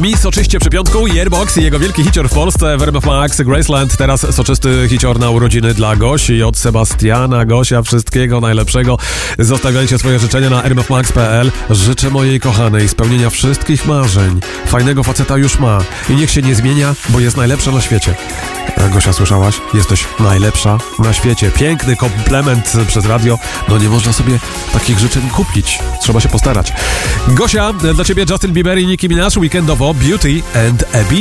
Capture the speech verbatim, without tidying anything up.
Brzmi soczyście przy piątku. Airbox i jego wielki hicior w Polsce w R M F Max Graceland. Teraz soczysty hicior na urodziny dla Gosi od Sebastiana. Gosia, wszystkiego najlepszego. Zostawiajcie swoje życzenia na r m f max kropka p l. Życzę mojej kochanej spełnienia wszystkich marzeń. Fajnego faceta już ma i niech się nie zmienia, bo jest najlepsza na świecie. Gosia, słyszałaś? Jesteś najlepsza na świecie. Piękny komplement przez radio. No nie można sobie takich życzeń kupić. Trzeba się postarać. Gosia, dla ciebie Justin Bieber i Nicki Minaj weekendowo Beauty and a Beat.